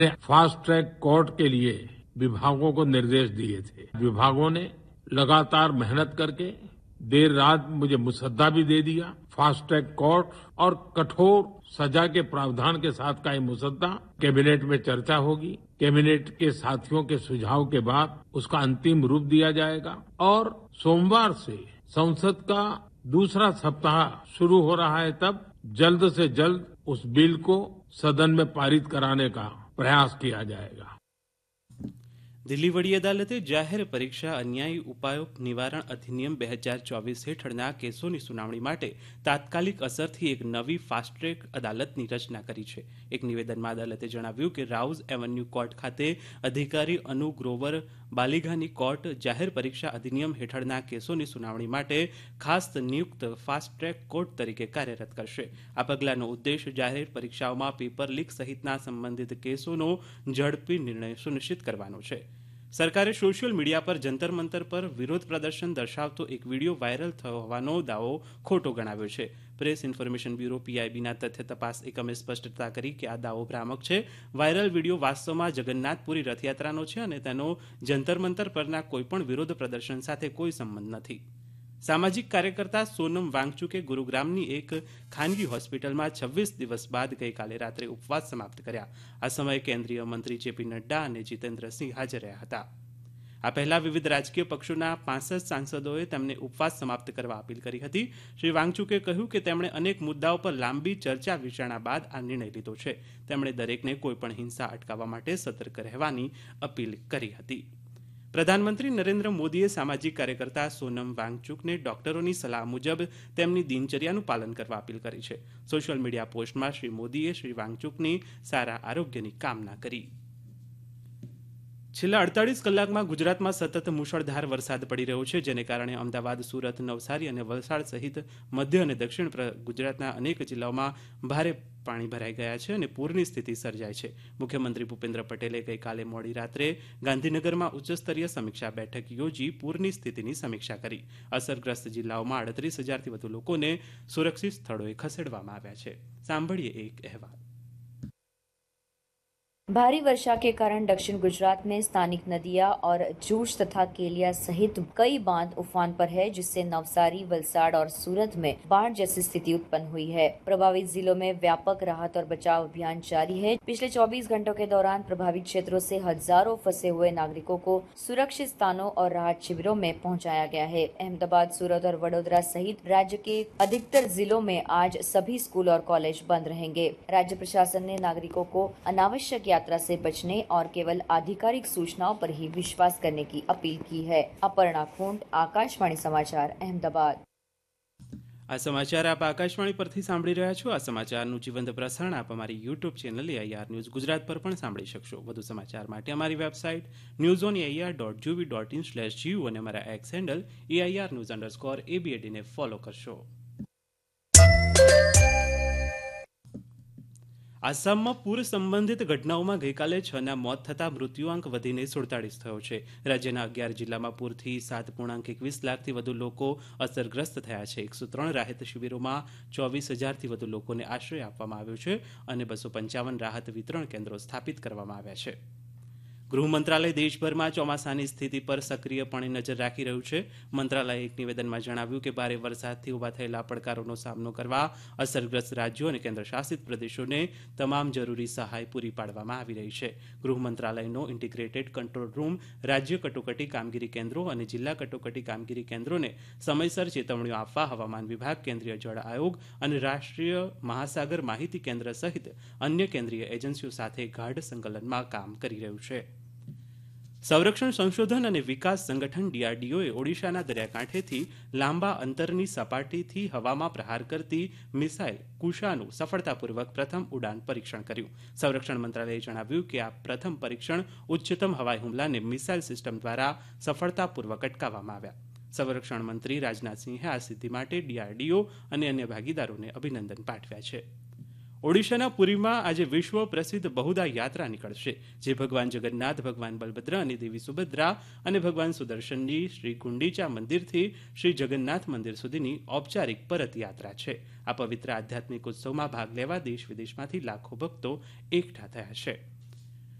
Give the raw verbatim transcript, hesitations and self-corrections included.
Fast track court के लिए विभागों को निर्देश दिए थे। विभागों ने लगातार मेहनत करके देर रात मुझे मुसद्दा भी दे दिया। फास्ट ट्रैक कोर्ट और कठोर सजा के प्रावधान के साथ का ये मुसद्दा कैबिनेट में चर्चा होगी। कैबिनेट के साथियों के सुझाव के बाद उसका अंतिम रूप दिया जाएगा और सोमवार से संसद का दूसरा सप्ताह शुरू हो रहा है, तब जल्द से जल्द उस बिल को सदन में पारित कराने का प्रयास किया जाएगा। દિલ્હી વડી અદાલતે જાહેર પરીક્ષા અન્યાયી ઉપાયો નિવારણ અધિનિયમ બે હજાર ચોવીસ હેઠળના કેસોની સુનાવણી માટે તાત્કાલિક અસરથી એક નવી ફાસ્ટ ટ્રેક અદાલતની રચના કરી છે. એક નિવેદનમાં અદાલતે જણાવ્યું કે રાઉઝ એવન્યુ કોર્ટ ખાતે અધિકારી અનુ ગ્રોવર બાલિગાની કોર્ટ જાહેર પરીક્ષા અધિનિયમ હેઠળના કેસોની સુનાવણી માટે ખાસ નિયુક્ત ફાસ્ટ ટ્રેક કોર્ટ તરીકે કાર્યરત કરશે. આ પગલાંનો ઉદ્દેશ જાહેર પરીક્ષાઓમાં પેપર લીક સહિતના સંબંધિત કેસોનો ઝડપી નિર્ણય સુનિશ્ચિત કરવાનો છે. સરકારે સોશિયલ મીડિયા પર જંતર મંતર પર વિરોધ પ્રદર્શન દર્શાવતો એક વિડીયો વાયરલ થયો હોવાનો દાવો ખોટો ગણાવ્યો છે. પ્રેસ ઇન્ફોર્મેશન બ્યુરો પીઆઈબીના તથ્ય તપાસ એકમે સ્પષ્ટતા કરી કે આ દાવો ભ્રામક છે. વાયરલ વિડીયો વાસ્તવમાં જગન્નાથપુરી રથયાત્રાનો છે અને તેનો જંતર મંતર પરના કોઈપણ વિરોધ પ્રદર્શન સાથે કોઈ સંબંધ નથી. સામાજિક કાર્યકર્તા સોનમ વાંગચુકે ગુરુગ્રામની એક ખાનગી હોસ્પિટલમાં છવ્વીસ દિવસ બાદ ગઈકાલે રાત્રે ઉપવાસ સમાપ્ત કર્યા. આ સમયે કેન્દ્રીય મંત્રી જેપી નડ્ડા અને જીતેન્દ્રસિંહ હાજર રહ્યા હતા. આ પહેલા વિવિધ રાજકીય પક્ષોના પાંસઠ સાંસદોએ તેમને ઉપવાસ સમાપ્ત કરવા અપીલ કરી હતી. શ્રી વાંગચુકે કહ્યું કે તેમણે અનેક મુદ્દાઓ પર લાંબી ચર્ચા વિચારણા બાદ આ નિર્ણય લીધો છે. તેમણે દરેકને કોઈપણ હિંસા અટકાવવા માટે સતર્ક રહેવાની અપીલ કરી હતી. પ્રધાનમંત્રી નરેન્દ્ર મોદીએ સામાજિક કાર્યકર્તા સોનમ વાંગચુકને ડોક્ટરોની સલાહ મુજબ તેમની દિનચર્યાનું પાલન કરવા અપીલ કરી છે. સોશિયલ મીડિયા પોસ્ટમાં શ્રી મોદીએ શ્રી વાંગચુકની સારા આરોગ્યની કામના કરી. છેલ્લા અડતાલીસ કલાકમાં ગુજરાતમાં સતત મુશળધાર વરસાદ પડી રહ્યો છે, જેને કારણે અમદાવાદ, સુરત, નવસારી અને વલસાડ સહિત મધ્ય અને દક્ષિણ ગુજરાતના અનેક જિલ્લાઓમાં ભારે પાણી ભરાઈ ગયા છે અને પૂરની સ્થિતિ સર્જાય છે. મુખ્યમંત્રી ભૂપેન્દ્ર પટેલે ગઈકાલે મોડી રાત્રે ગાંધીનગરમાં ઉચ્ચસ્તરીય સમીક્ષા બેઠક યોજી પૂરની સ્થિતિની સમીક્ષા કરી. અસરગ્રસ્ત જિલ્લાઓમાં અડત્રીસ હજારથી વધુ લોકોને સુરક્ષિત સ્થળોએ ખસેડવામાં આવ્યા છે. साम्भड़िए एक अहवाल। भारी वर्षा के कारण दक्षिण गुजरात में स्थानिक नदियां और जूश तथा केलिया सहित कई बांध उफान पर है, जिससे नवसारी, वलसाड़ और सूरत में बाढ़ जैसी स्थिति उत्पन्न हुई है। प्रभावित जिलों में व्यापक राहत और बचाव अभियान जारी है। पिछले चौबीस घंटों के दौरान प्रभावित क्षेत्रों से हजारों फंसे हुए नागरिकों को सुरक्षित स्थानों और राहत शिविरों में पहुंचाया गया है। अहमदाबाद, सूरत और वडोदरा सहित राज्य के अधिकतर जिलों में आज सभी स्कूल और कॉलेज बंद रहेंगे। राज्य प्रशासन ने नागरिकों को अनावश्यक यात्रा से बचने और केवल आधिकारिक सूचनाओं पर ही विश्वास करने की अपील की है। अपर्णा खूंट, आकाशवाणी समाचार, अहमदाबाद। આ સમાચાર આપ આકાશવાણી પરથી સાંભળી રહ્યા છો. આ સમાચારનું જીવંત પ્રસારણ આપ અમારી YouTube channel AIR news Gujarat પર પણ સાંભળી શકશો. વધુ સમાચાર માટે અમારી website news on AIR dot GOV dot in slash GU અને અમારા x handle AIR news underscore એબીએડીને follow કરશો. આસામમાં પૂર સંબંધિત ઘટનાઓમાં ગઈકાલે છના મોત થતાં મૃત્યુઆંક વધીને સુડતાળીસ થયો છે. રાજ્યના અગિયાર જિલ્લામાં પૂરથી સાત પૂર્ણાંક એકવીસ લાખથી વધુ લોકો અસરગ્રસ્ત થયા છે. એકસો ત્રણ રાહત શિબિરોમાં ચોવીસ હજારથી વધુ લોકોને આશ્રય આપવામાં આવ્યો છે અને બસો પંચાવન રાહત વિતરણ કેન્દ્રો સ્થાપિત કરવામાં આવ્યા છે. ગૃહ મંત્રાલય દેશભરમાં ચોમાસાની સ્થિતિ પર સક્રિયપણે નજર રાખી રહ્યું છે. મંત્રાલયે એક નિવેદનમાં જણાવ્યું કે ભારે વરસાદથી ઊભા થયેલા પડકારોનો સામનો કરવા અસરગ્રસ્ત રાજ્યો અને કેન્દ્રશાસિત પ્રદેશોને તમામ જરૂરી સહાય પૂરી પાડવામાં આવી રહી છે. ગૃહ મંત્રાલયનો ઇન્ટિગ્રેટેડ કંટ્રોલ રૂમ રાજ્ય કટોકટી કામગીરી કેન્દ્રો અને જિલ્લા કટોકટી કામગીરી કેન્દ્રોને સમયસર ચેતવણીઓ આપવા હવામાન વિભાગ, કેન્દ્રીય જળ આયોગ અને રાષ્ટ્રીય મહાસાગર માહિતી કેન્દ્ર સહિત અન્ય કેન્દ્રીય એજન્સીઓ સાથે ગાઢ સંકલનમાં કામ કરી રહ્યું છે. સંરક્ષણ સંશોધન અને વિકાસ સંગઠન ડીઆરડીઓએ ઓડિશાના દરિયાકાંઠેથી લાંબા અંતરની સપાટીથી હવામાં પ્રહાર કરતી મિસાઇલ કુશાનું સફળતાપૂર્વક પ્રથમ ઉડાન પરીક્ષણ કર્યું. સંરક્ષણ મંત્રાલયે જણાવ્યું કે આ પ્રથમ પરીક્ષણ ઉચ્ચતમ હવાઈ હુમલાને મિસાઇલ સિસ્ટમ દ્વારા સફળતાપૂર્વક અટકાવવામાં આવ્યા. સંરક્ષણ મંત્રી રાજનાથસિંહે આ સિદ્ધિ માટે ડીઆરડીઓ અને અન્ય ભાગીદારોને અભિનંદન પાઠવ્યા છે. ઓડિશાના પુરીમાં આજે વિશ્વ પ્રસિદ્ધ બહુદા યાત્રા નીકળશે, જે ભગવાન જગન્નાથ, ભગવાન બલભદ્ર અને દેવી સુભદ્રા અને ભગવાન સુદર્શનની શ્રી ગુંડીચા મંદિરથી શ્રી જગન્નાથ મંદિર સુધીની ઔપચારિક પરતયાત્રા છે. આ પવિત્ર આધ્યાત્મિક ઉત્સવમાં ભાગ લેવા દેશ વિદેશમાંથી લાખો ભક્તો એકઠા થયા છે.